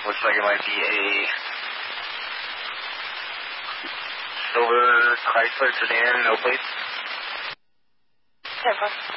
Looks like it might be a silver Chrysler sedan, no plates. 10-4.